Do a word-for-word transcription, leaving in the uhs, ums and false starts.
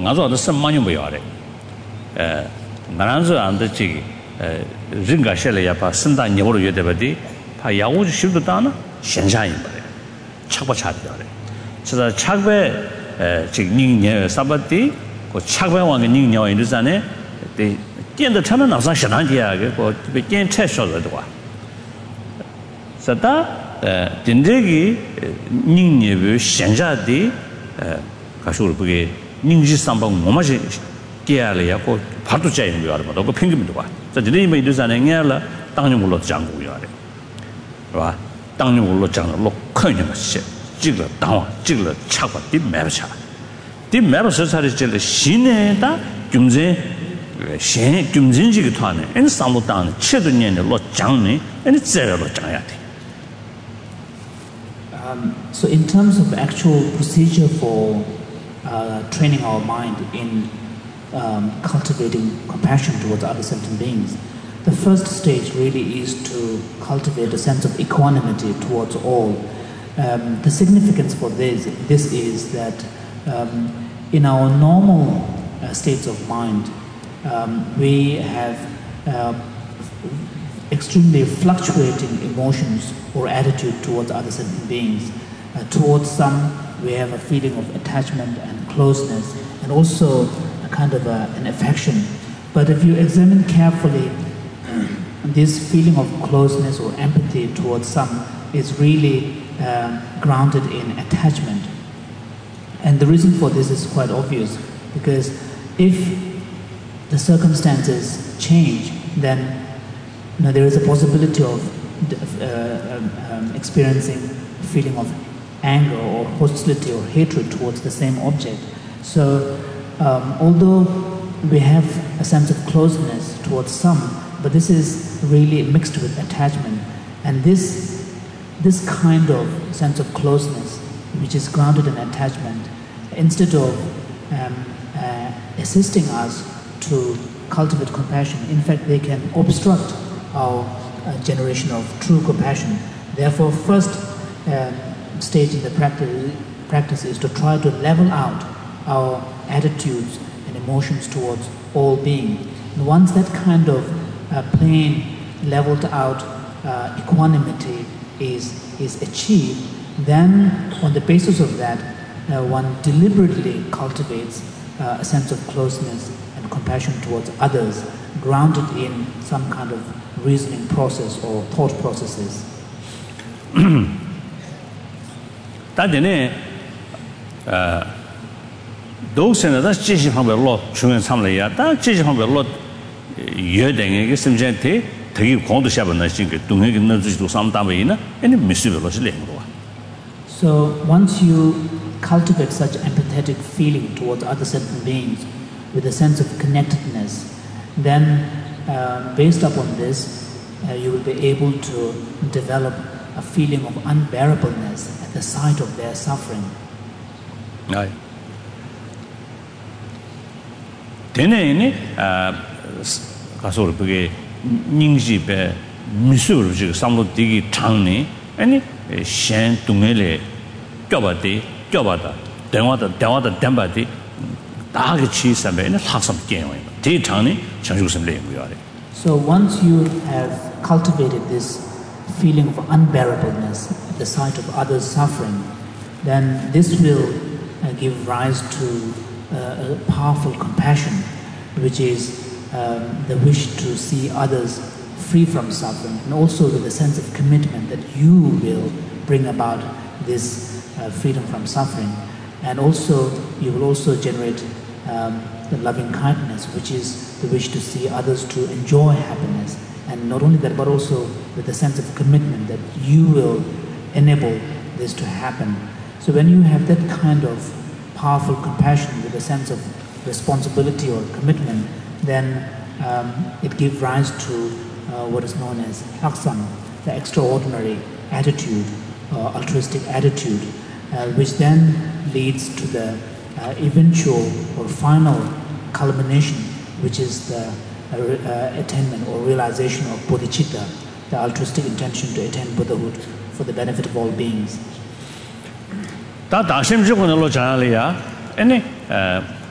ngazo da sammanyo bayare eh ngaranzo ande chi ringa shele ya pa sinda nyoro yede badi pa yawo shibdo dana shenja yin bare chakba cha de so chakbe chi ning ne sabati ko chakbe wang ning nya yin zane de dian de chamen na sa shanan dia ge ko be dian che sho de wa so da din de gi ning ne bu shenja de ka shu bu ge ning ji sambang mo ma ji dia le ya ko 바로 짜이는 거 알아. 그 핑계입니다. 봐. 자, 이제 이 이제는 내가 당연으로 장고 요래. 봐. 당연으로 장로 큰일 났어. 지금 당와 지금 차고 뒤 매버차. 뒤 매버서 살이 신에다 김제 신 김진지가 타네. 엔 상로당 최도년에 로 장네. 엔 제대로 장해야 돼. Um so in terms of actual procedure for uh, training our mind in Um, cultivating compassion towards other sentient beings. The first stage really is to cultivate a sense of equanimity towards all. Um, the significance for this, this is that um, in our normal uh, states of mind, um, we have uh, extremely fluctuating emotions or attitude towards other sentient beings. Uh, towards some, we have a feeling of attachment and closeness, and also kind of a, an affection. But if you examine carefully, this feeling of closeness or empathy towards some is really uh, grounded in attachment. And the reason for this is quite obvious, because if the circumstances change, then you know, there is a possibility of uh, um, um, experiencing a feeling of anger or hostility or hatred towards the same object. So Um, although we have a sense of closeness towards some, but this is really mixed with attachment. And this, this kind of sense of closeness, which is grounded in attachment, instead of um, uh, assisting us to cultivate compassion, in fact, they can obstruct our uh, generation of true compassion. Therefore, first uh, stage in the practice, practice is to try to level out our attitudes and emotions towards all being. And once that kind of uh, plain, leveled out uh, equanimity is, is achieved, then on the basis of that, uh, one deliberately cultivates uh, a sense of closeness and compassion towards others, grounded in some kind of reasoning process or thought processes. uh, those and that's just from a lot, chewing some layer, that just from a lot, you're doing a simple tea, take you to shop and I think doing it to some time in any mischievous lingua. So once you cultivate such empathetic feeling towards other sentient beings with a sense of connectedness, then uh, based upon this, uh, you will be able to develop a feeling of unbearableness at the sight of their suffering. Aye. Then, uh, Kasur Pugay, Ningji Be, Missouri, some of the Tangni, any Shan Tungele, Jobati, Jobata, Dewata, Dewata, Dembati, Dark cheese and a Hassam game. Tea Tangni, Chanjusam Lame. So once you have cultivated this feeling of unbearableness at the sight of others' suffering, then this will uh, give rise to Uh, a powerful compassion, which is um, the wish to see others free from suffering, and also with a sense of commitment that you will bring about this uh, freedom from suffering. And also, you will also generate um, the loving kindness, which is the wish to see others to enjoy happiness. And not only that, but also with a sense of commitment that you will enable this to happen. So when you have that kind of powerful compassion with a sense of responsibility or commitment, then um, it gives rise to uh, what is known as laksam, the extraordinary attitude, uh, altruistic attitude, uh, which then leads to the uh, eventual or final culmination, which is the uh, uh, attainment or realization of bodhicitta, the altruistic intention to attain Buddhahood for the benefit of all beings. 다 다심 주고는 로 자라리야. 아니 에